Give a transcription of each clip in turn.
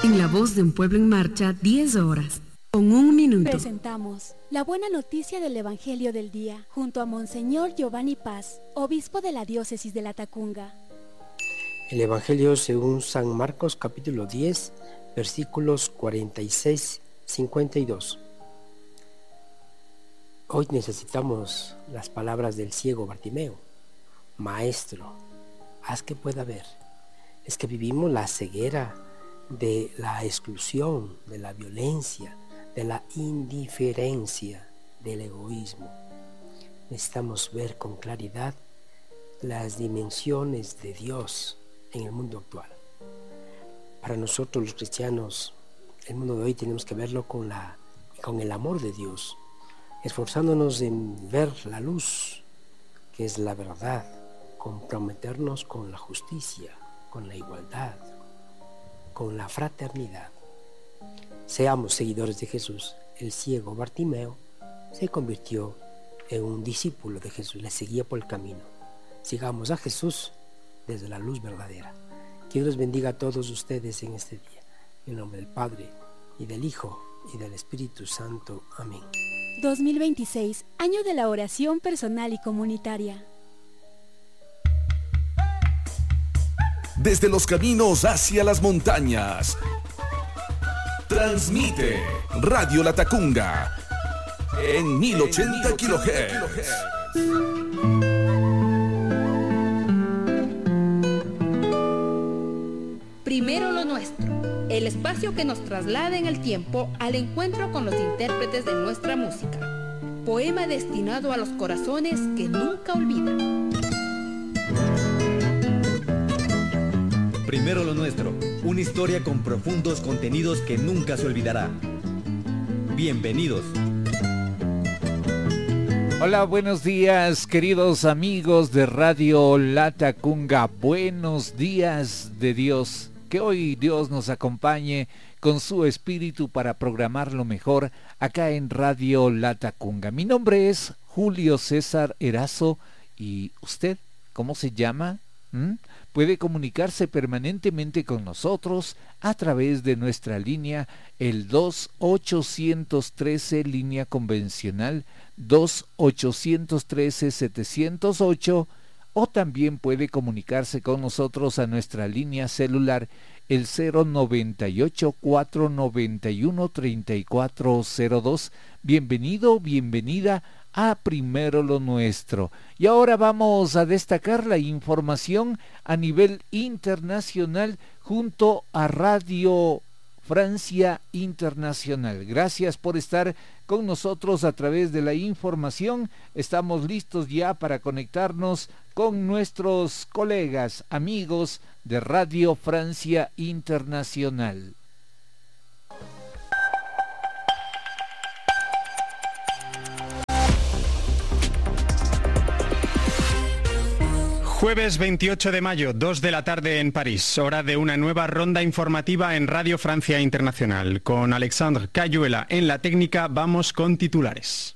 En La Voz de un Pueblo en Marcha, 10 horas, con 1 minuto. Presentamos la buena noticia del Evangelio del Día, junto a Monseñor Giovanni Paz, obispo de la diócesis de Latacunga. El Evangelio según San Marcos, capítulo 10, versículos 46-52. Hoy necesitamos las palabras del ciego Bartimeo. Maestro, haz que pueda ver. Es que vivimos la ceguera de la exclusión, de la violencia, de la indiferencia, del egoísmo. Necesitamos ver con claridad las dimensiones de Dios en el mundo actual. Para nosotros los cristianos, el mundo de hoy tenemos que verlo con el amor de Dios, esforzándonos en ver la luz, que es la verdad, comprometernos con la justicia, con la igualdad, con la fraternidad. Seamos seguidores de Jesús. El ciego Bartimeo se convirtió en un discípulo de Jesús, le seguía por el camino. Sigamos a Jesús desde la luz verdadera. Que Dios bendiga a todos ustedes en este día. En el nombre del Padre, y del Hijo, y del Espíritu Santo. Amén. 2026, año de la oración personal y comunitaria. Desde los caminos hacia las montañas. Transmite Radio Latacunga en 1080 kHz. Primero lo nuestro, el espacio que nos traslada en el tiempo al encuentro con los intérpretes de nuestra música. Poema destinado a los corazones que nunca olvidan. Primero lo nuestro, una historia con profundos contenidos que nunca se olvidará. Bienvenidos. Hola, buenos días, queridos amigos de Radio Latacunga. Buenos días de Dios. Que hoy Dios nos acompañe con su espíritu para programar lo mejor acá en Radio Latacunga. Mi nombre es Julio César Erazo. ¿Y usted cómo se llama? Puede comunicarse permanentemente con nosotros a través de nuestra línea, el 2813, línea convencional, 2813-708, o también puede comunicarse con nosotros a nuestra línea celular, el 098-491-3402. Bienvenido, bienvenida a Primero lo Nuestro. Y ahora vamos a destacar la información a nivel internacional junto a Radio Francia Internacional. Gracias por estar con nosotros a través de la información. Estamos listos ya para conectarnos con nuestros colegas, amigos de Radio Francia Internacional. Jueves 28 de mayo, 2 de la tarde en París, hora de una nueva ronda informativa en Radio Francia Internacional. Con Alexandre Cayuela en la técnica, vamos con titulares.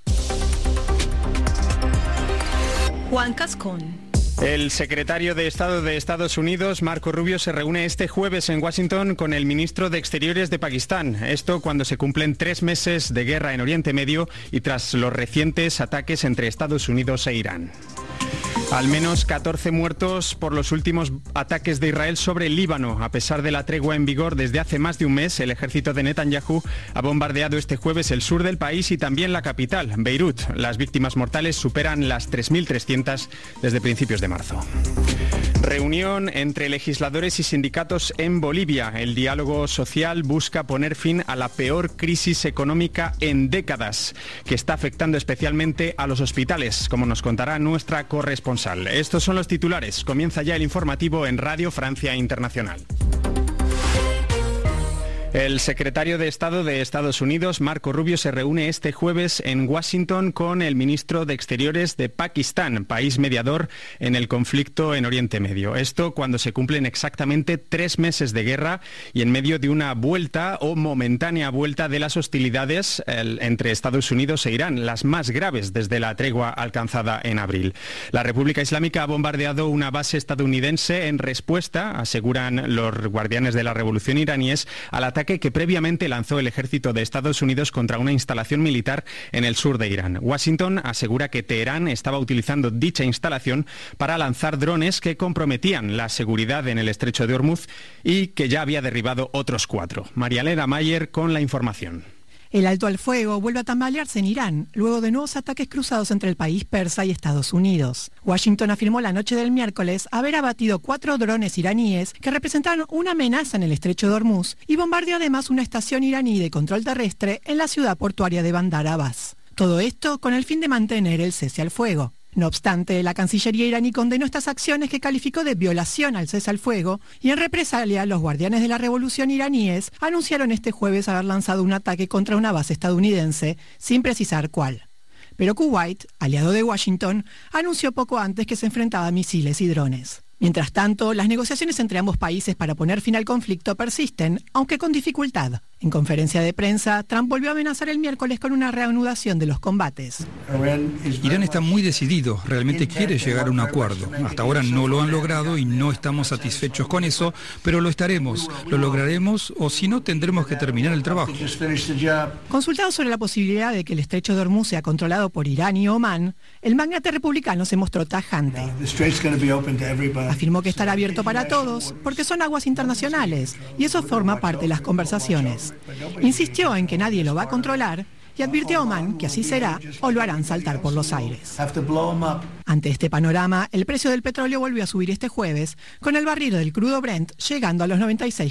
Juan Cascón. El secretario de Estado de Estados Unidos, Marco Rubio, se reúne este jueves en Washington con el ministro de Exteriores de Pakistán. Esto cuando se cumplen 3 meses de guerra en Oriente Medio y tras los recientes ataques entre Estados Unidos e Irán. Al menos 14 muertos por los últimos ataques de Israel sobre el Líbano. A pesar de la tregua en vigor desde hace más de un mes, el ejército de Netanyahu ha bombardeado este jueves el sur del país y también la capital, Beirut. Las víctimas mortales superan las 3.300 desde principios de marzo. Reunión entre legisladores y sindicatos en Bolivia. El diálogo social busca poner fin a la peor crisis económica en décadas, que está afectando especialmente a los hospitales, como nos contará nuestra corresponsal. Estos son los titulares. Comienza ya el informativo en Radio Francia Internacional. El secretario de Estado de Estados Unidos, Marco Rubio, se reúne este jueves en Washington con el ministro de Exteriores de Pakistán, país mediador en el conflicto en Oriente Medio. Esto cuando se cumplen exactamente 3 meses de guerra y en medio de una vuelta o momentánea vuelta de las hostilidades entre Estados Unidos e Irán, las más graves desde la tregua alcanzada en abril. La República Islámica ha bombardeado una base estadounidense en respuesta, aseguran los guardianes de la revolución iraníes, al ataque ataque que previamente lanzó el ejército de Estados Unidos contra una instalación militar en el sur de Irán. Washington asegura que Teherán estaba utilizando dicha instalación para lanzar drones que comprometían la seguridad en el estrecho de Hormuz y que ya había derribado otros 4. Marialena Mayer con la información. El alto al fuego vuelve a tambalearse en Irán, luego de nuevos ataques cruzados entre el país persa y Estados Unidos. Washington afirmó la noche del miércoles haber abatido 4 drones iraníes que representaron una amenaza en el estrecho de Hormuz y bombardeó además una estación iraní de control terrestre en la ciudad portuaria de Bandar Abbas. Todo esto con el fin de mantener el cese al fuego. No obstante, la Cancillería iraní condenó estas acciones que calificó de violación al cese al fuego y en represalia los guardianes de la revolución iraníes anunciaron este jueves haber lanzado un ataque contra una base estadounidense sin precisar cuál. Pero Kuwait, aliado de Washington, anunció poco antes que se enfrentaba a misiles y drones. Mientras tanto, las negociaciones entre ambos países para poner fin al conflicto persisten, aunque con dificultad. En conferencia de prensa, Trump volvió a amenazar el miércoles con una reanudación de los combates. Irán está muy decidido, realmente quiere llegar a un acuerdo. Hasta ahora no lo han logrado y no estamos satisfechos con eso, pero lo estaremos, lo lograremos o si no tendremos que terminar el trabajo. Consultado sobre la posibilidad de que el estrecho de Hormuz sea controlado por Irán y Omán, el magnate republicano se mostró tajante. Afirmó que estará abierto para todos porque son aguas internacionales y eso forma parte de las conversaciones. Insistió en que nadie lo va a controlar y advirtió a Omán que así será o lo harán saltar por los aires. Ante este panorama, el precio del petróleo volvió a subir este jueves, con el barril del crudo Brent llegando a los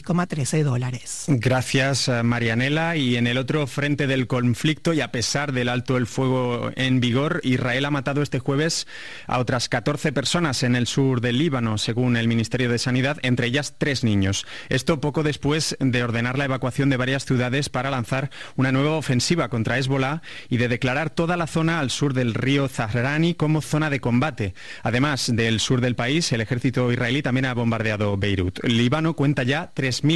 $96,13. Gracias, Marianela. Y en el otro frente del conflicto, y a pesar del alto el fuego en vigor, Israel ha matado este jueves a otras 14 personas en el sur del Líbano, según el Ministerio de Sanidad, entre ellas 3 niños. Esto poco después de ordenar la evacuación de varias ciudades para lanzar una nueva ofensiva contra Hezbollah y de declarar toda la zona al sur del río Zahrani como zona de combate. Además del sur del país, el ejército israelí también ha bombardeado Beirut. El Líbano cuenta ya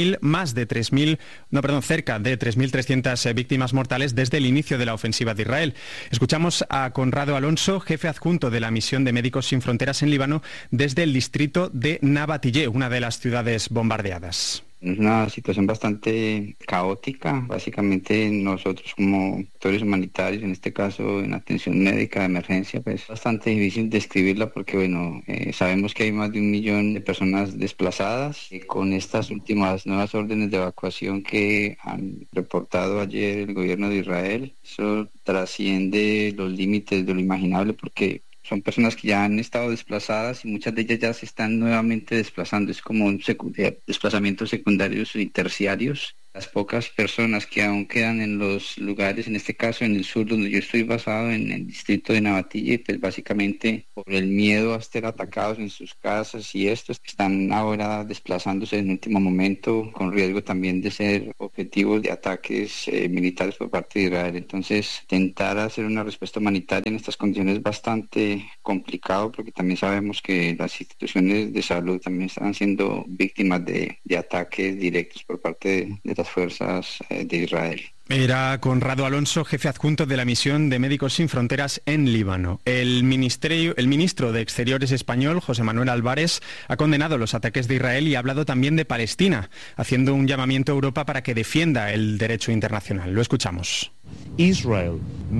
cerca de 3.300 víctimas mortales desde el inicio de la ofensiva de Israel. Escuchamos a Conrado Alonso, jefe adjunto de la misión de Médicos Sin Fronteras en Líbano, desde el distrito de Nabatiyeh, una de las ciudades bombardeadas. Es una situación bastante caótica. Básicamente nosotros como actores humanitarios, en este caso en atención médica de emergencia, pues es bastante difícil describirla porque sabemos que hay más de 1 millón de personas desplazadas y con estas últimas nuevas órdenes de evacuación que han reportado ayer el gobierno de Israel, eso trasciende los límites de lo imaginable porque son personas que ya han estado desplazadas y muchas de ellas ya se están nuevamente desplazando. Es como un desplazamientos secundarios y terciarios. Las pocas personas que aún quedan en los lugares, en este caso en el sur donde yo estoy basado, en el distrito de Nabatiyeh, pues básicamente por el miedo a ser atacados en sus casas y estos están ahora desplazándose en último momento con riesgo también de ser objetivos de ataques militares por parte de Israel. Entonces intentar hacer una respuesta humanitaria en estas condiciones es bastante complicado porque también sabemos que las instituciones de salud también están siendo víctimas de ataques directos por parte de las fuerzas de Israel. Era Conrado Alonso, jefe adjunto de la misión de Médicos Sin Fronteras en Líbano. El ministro de Exteriores español, José Manuel Álvarez, ha condenado los ataques de Israel y ha hablado también de Palestina, haciendo un llamamiento a Europa para que defienda el derecho internacional. Lo escuchamos. Israel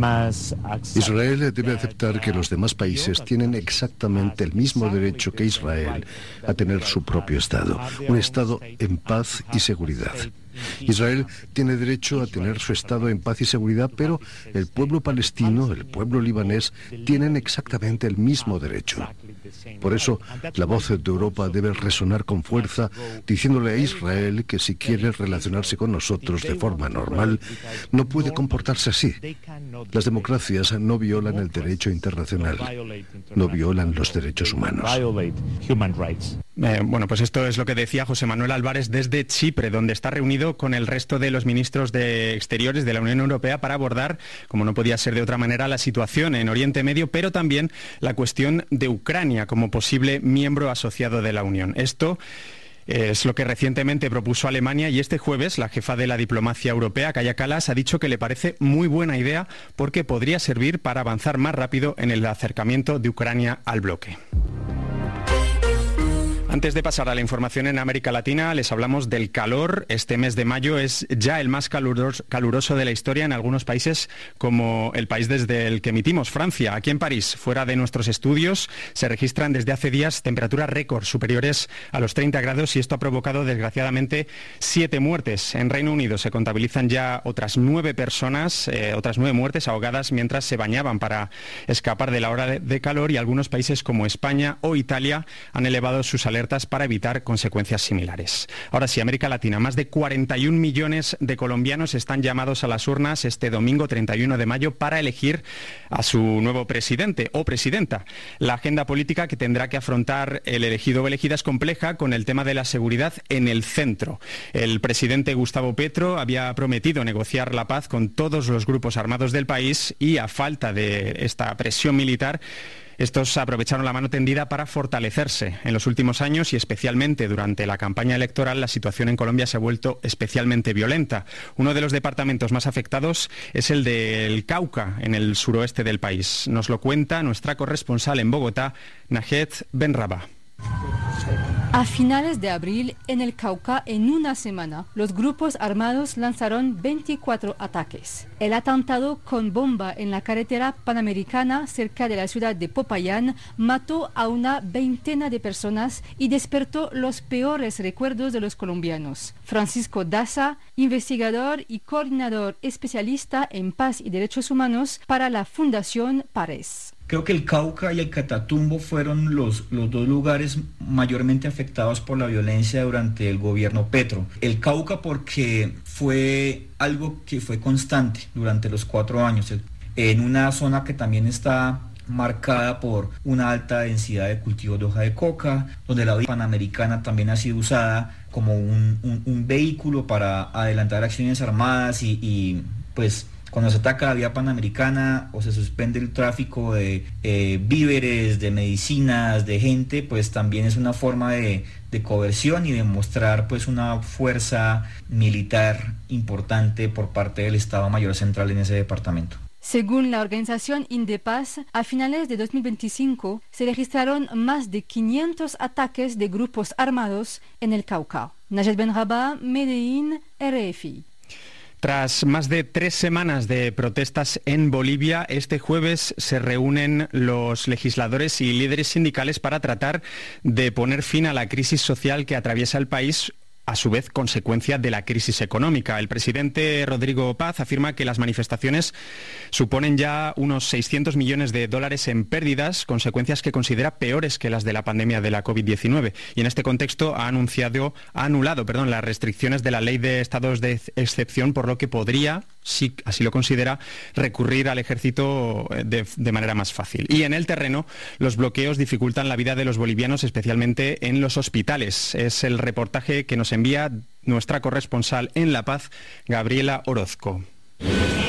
debe aceptar que los demás países tienen exactamente el mismo derecho que Israel a tener su propio Estado, un Estado en paz y seguridad. Israel tiene derecho a tener su Estado en paz y seguridad, pero el pueblo palestino, el pueblo libanés, tienen exactamente el mismo derecho. Por eso, la voz de Europa debe resonar con fuerza, diciéndole a Israel que si quiere relacionarse con nosotros de forma normal, no puede comportarse así. Las democracias no violan el derecho internacional, no violan los derechos humanos. Pues esto es lo que decía José Manuel Álvarez desde Chipre, donde está reunido con el resto de los ministros de Exteriores de la Unión Europea para abordar, como no podía ser de otra manera, la situación en Oriente Medio, pero también la cuestión de Ucrania como posible miembro asociado de la Unión. Esto es lo que recientemente propuso Alemania y este jueves la jefa de la diplomacia europea, Kaja Kallas, ha dicho que le parece muy buena idea porque podría servir para avanzar más rápido en el acercamiento de Ucrania al bloque. Antes de pasar a la información en América Latina, les hablamos del calor. Este mes de mayo es ya el más caluroso de la historia en algunos países, como el país desde el que emitimos, Francia. Aquí en París, fuera de nuestros estudios, se registran desde hace días temperaturas récord superiores a los 30 grados y esto ha provocado, desgraciadamente, 7 muertes. En Reino Unido se contabilizan ya otras 9 personas, otras 9 muertes ahogadas mientras se bañaban para escapar de la hora de calor, y algunos países como España o Italia han elevado sus alertas para evitar consecuencias similares. Ahora sí, América Latina. Más de 41 millones de colombianos están llamados a las urnas este domingo 31 de mayo para elegir a su nuevo presidente o presidenta. La agenda política que tendrá que afrontar el elegido o elegida es compleja, con el tema de la seguridad en el centro. El presidente Gustavo Petro había prometido negociar la paz con todos los grupos armados del país y, a falta de esta presión militar, estos aprovecharon la mano tendida para fortalecerse. En los últimos años y especialmente durante la campaña electoral, la situación en Colombia se ha vuelto especialmente violenta. Uno de los departamentos más afectados es el del Cauca, en el suroeste del país. Nos lo cuenta nuestra corresponsal en Bogotá, Najet Benrabah. A finales de abril, en el Cauca, en una semana, los grupos armados lanzaron 24 ataques. El atentado con bomba en la carretera panamericana cerca de la ciudad de Popayán mató a una veintena de personas y despertó los peores recuerdos de los colombianos. Francisco Daza, investigador y coordinador especialista en paz y derechos humanos para la Fundación Pares. Creo que el Cauca y el Catatumbo fueron los dos lugares mayormente afectados por la violencia durante el gobierno Petro. El Cauca porque fue algo que fue constante durante los 4 años, en una zona que también está marcada por una alta densidad de cultivos de hoja de coca, donde la vía panamericana también ha sido usada como un vehículo para adelantar acciones armadas y pues cuando se ataca la vía panamericana o se suspende el tráfico de víveres, de medicinas, de gente, pues también es una forma de coerción y de mostrar pues una fuerza militar importante por parte del Estado Mayor Central en ese departamento. Según la organización Indepaz, a finales de 2025 se registraron más de 500 ataques de grupos armados en el Cauca. Najet Benrabah, Medellín, RFI. Tras más de 3 semanas de protestas en Bolivia, este jueves se reúnen los legisladores y líderes sindicales para tratar de poner fin a la crisis social que atraviesa el país, a su vez consecuencia de la crisis económica. El presidente Rodrigo Paz afirma que las manifestaciones suponen ya unos 600 millones de dólares en pérdidas, consecuencias que considera peores que las de la pandemia de la COVID-19. Y en este contexto ha anulado las restricciones de la ley de estados de excepción, por lo que podría, si así lo considera, recurrir al ejército de manera más fácil. Y en el terreno, los bloqueos dificultan la vida de los bolivianos, especialmente en los hospitales. Es el reportaje que nos envía nuestra corresponsal en La Paz, Gabriela Orozco.